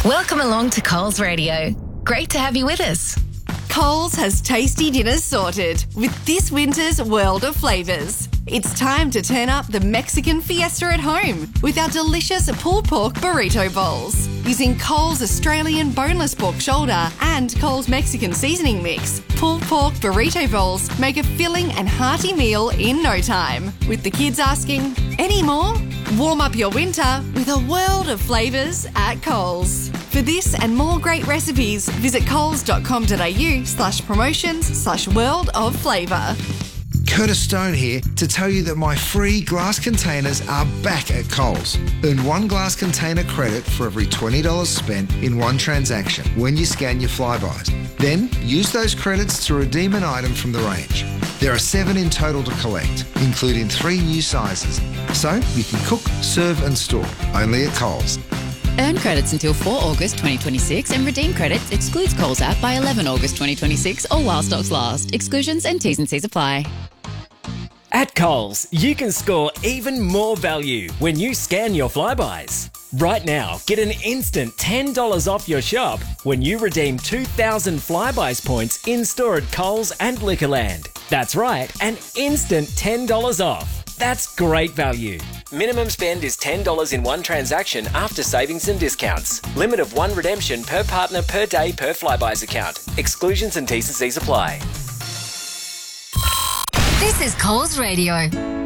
Welcome along to Coles Radio. Great to have you with us. Coles has tasty dinners sorted with this winter's world of flavours. It's time to turn up the Mexican fiesta at home with our delicious pulled pork burrito bowls. Using Coles Australian boneless pork shoulder and Coles Mexican seasoning mix, pulled pork burrito bowls make a filling and hearty meal in no time. With the kids asking, any more? Warm up your winter with a world of flavours at Coles. For this and more great recipes, visit coles.com.au/promotions/world of flavour. Curtis Stone here to tell you that my free glass containers are back at Coles. Earn one glass container credit for every $20 spent in one transaction when you scan your Flybys. Then use those credits to redeem an item from the range. There are 7 in total to collect, including 3 new sizes. So you can cook, serve and store, only at Coles. Earn credits until 4 August 2026 and redeem credits excludes Coles app by 11 August 2026 or while stocks last. Exclusions and T's and C's apply. At Coles, you can score even more value when you scan your Flybys. Right now, get an instant $10 off your shop when you redeem 2,000 Flybys points in-store at Coles and Liquorland. That's right, an instant $10 off. That's great value. Minimum spend is $10 in one transaction after savings and discounts. Limit of 1 redemption per partner per day per Flybys account. Exclusions and T's and C's apply. This is Coles Radio.